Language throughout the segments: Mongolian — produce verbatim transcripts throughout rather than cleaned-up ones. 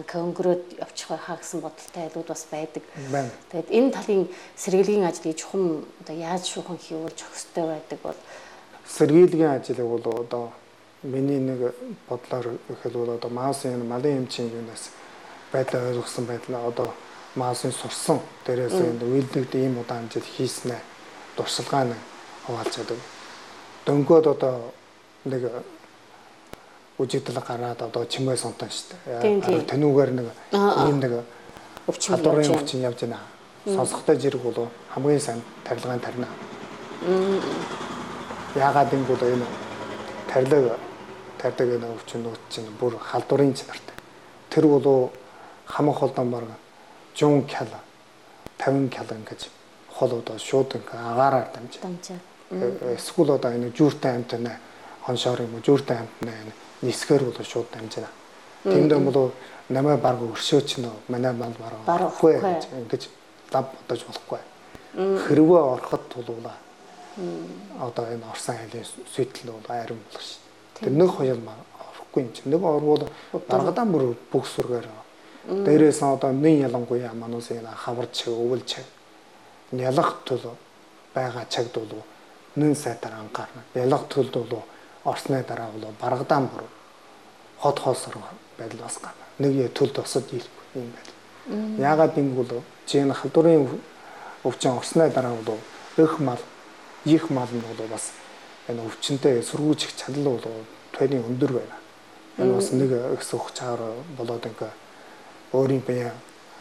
дахиад өнгөрөөд явчих байхаа гэсэн бодолтой айлууд бас байдаг. Тэгээд энэ талын сэргийлгийн ажлыг чухам одоо яаж шуухан хийвэрж өгөхтэй байдаг бол сэргийлгийн ажлыг бол одоо миний нэг бодлоор гэхэд бол одоо маасын малын эмчийн юунаас байдлаа ойлгосон байдлаа одоо маасын сурсан дээрээс энэ үйлдэгд ийм удаан жил хийснэ дурсалгаа нь хуваалж чаддаг. Дөнгөд одоо нэг үжигдэл гараад одоо чимээ сонтон шүү дээ. Тануугаар нэг ийм нэг халдварын өвчин явж байна. Сонсохтой зэрэг бол хамгийн сайн тарилгаан тарина. Яагаад гэвэл энэ тарилга тардаг энэ өвчнүүд чинь бүр халдварын чанартай. Тэр бол хамаг холдон бараг жун кал тавин кал ингэж хол одоо шууд ингээ агаараар дамжаа. Эсвэл одоо энэ жүртэй амтнаа хоншоор юм уу жүртэй амтнаа нисгээр бол шууд дамжина. Тиймдээ бол намайг баг өршөөч нөө манай мал барахгүй ингэж лав бодож болохгүй. Хэрвээ ороход тулуулаа. Одоо энэ орсон айлын сүйтэл бол айран болох шүү. Тэр нэг хоёр орохгүй юм чинь. Нэг орвол даргадан бүр бүх сүргээр. Дээрээс одоо нэг ялангуяа манус энэ хаварч өвөлж ялах тул байгаа чагд бол нэн сайтар анхаарна. Ялах тулд бол орсны дараа бол баргадан бүр хот хоосор байдал бас гарна. Нэг я төлд осод ийлгүй юм байна. Яагаад гэвэл чи энэ халдварын өвчин орсны дараа бол их мал, их мал нь бол бас энэ өвчнөд сургууч чадал бол тойрны өндөр байна. Энэ бас нэг их суух чаар болоод ингээ өөрийн бие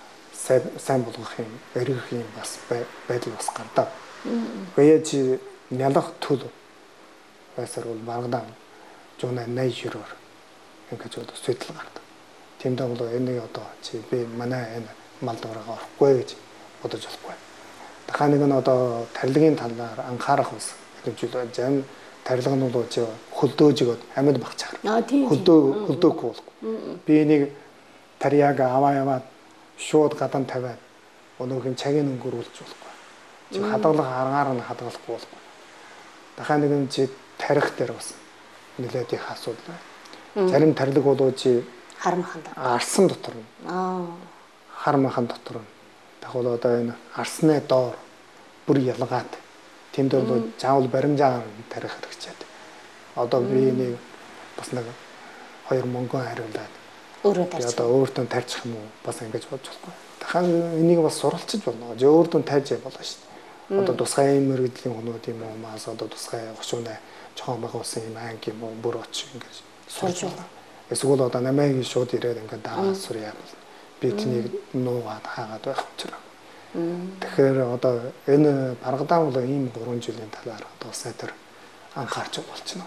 сайн болгох юм, эргэх юм бас байдал бас гардаг. Бие чи нялах төл байсаар бол баргадан жуна найжроор ингэж бол сүйтэл гардаг. Тэмдээ бол энэ одоо чи би манай энэ мал дураагаа орохгүй гэж бодож болохгүй. Дахиад нэг нь одоо тарилгын талаар анхаарах ус хэмжүүл зам тарилга нь бол чи хөлдөөжгөөд амьд багчаар. Хөлдөө хөлдөөхгүй болохгүй. Би нэг тарьяаг аваа яваад шууд гадан тавиад өнөөх нь цагийн өнгөрүүлж болохгүй. Чи хадгалах аргаар нь хадгалахгүй болохгүй. Дахиад нэг нь чи тарих дээр бас нэлээд их асуудал байна. Зарим тарилг болоо чи харамхан арсан дотор нь. Аа. Харамхан дотор нь. Дахиад одоо энэ арсны доор бүр ялгаад тэмдээ бол заавал баримжаагаар тарих хэрэгчээд. Одоо би нэг бас нэг хоёр мөнгө хариулаад өөрөө тарьж. Одоо өөртөө тарьчих юм уу бас ингэж бодож болохгүй. Дахиад энийг бас суралцж болно. Өөртөө тарьж болно шүү дээ. Одоо тусгай мэрэгдлийн хүмүүс юм уу маас одоо тусгай хошууны жоохон бага усан юм анги юм уу бүр оч ингэж сурж байна. Эсвэл одоо намайг шууд ирээд ингээд дагаа сурья. Би тэнийг нуугаад хаагаад байх учраас. Тэгэхээр одоо энэ баргадан бол ийм гурван жилийн талаар одоо сайтар анхаарч болчихно.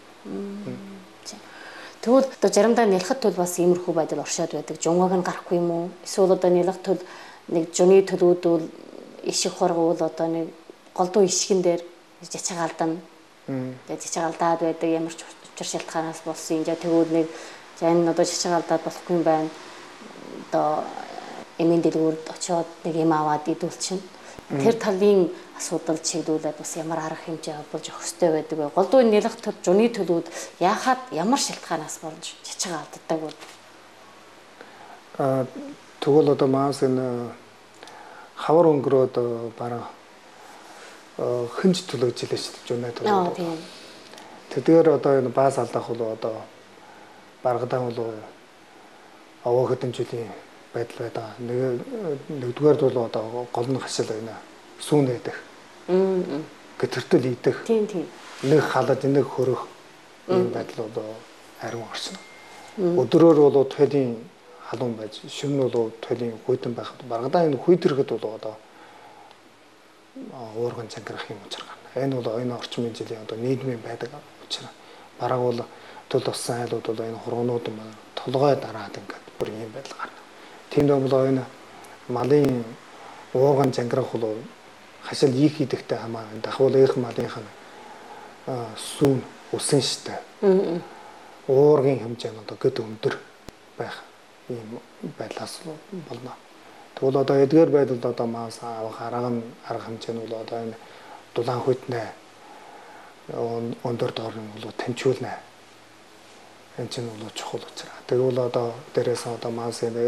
Тэгвэл одоо заримдаа нялхад төл бас иймэрхүү байдал оршоод байдаг. Жунгааг нь гарахгүй юм уу? Эсвэл одоо нялх төл нэг жуны төлүүд бол ишиг хоргуул одоо нэг голдуу ишгэн дээр жичиг алдана. Тэгээд жичиг алдаад байдаг ямар ч учир шалтгаанаас болсон юм. Тэгвэл нэг за энэ одоо жичиг алдаад болохгүй юм байна. Одоо эмийн дэлгүүрд очиод нэг юм аваад идүүлчихнэ. Тэр талын асуудал чиглүүлээд бас ямар арга хэмжээ болж өгөх ёстой байдаг вэ? Голдуу нялх төл жуны төлүүд яахад ямар шалтгаанаас болж жичиг алддаг вэ? Аа тэгвэл одоо маас энэ хавар өнгөрөөд бараа хинж төлөж илээ шүү дээ жуны төлөө. Аа тийм. Тэдгээр одоо энэ баас алдах бол одоо баргадан бол овоо хэдэн жилийн байдал байдаг. Нэг нэгдүгээр бол одоо гол нь хашил байна. Сүүн байдаг. Мм. Гэтэртэл идэх. Тийм тийм. Нэг халаад нэг хөрөх ийм байдал бол ариун орсон. Өдрөөр бол туйлын халуун байж, шөнө бол туйлын хүйдэн байхад баргадан энэ хүйдэрэхэд бол одоо уурган цангирах юм учраа гарна. Энэ бол энэ орчмын жилийн одоо нийгмийн байдаг учраас бараг бол төл болсон айлууд бол энэ хургунууд маань толгой дараад ингээд бүр ийм байдал гарна. Тиймд бол энэ малын уурган цангирах бол хашил их идэхтэй хамаагүй. Дахиад их малынхан сүүн өсөн штэ. Уургийн хэмжээ нь одоо гэд өндөр байх ийм байдлаас болно. Тэгвэл одоо эдгээр байдалд одоо маас авах арга нь арга хэмжээ нь бол одоо энэ дулаан хүйтнэ өндөр доор нь бол таньчуулна. Энэ чинь бол чухал учраас. Тэгвэл одоо дээрээс одоо маас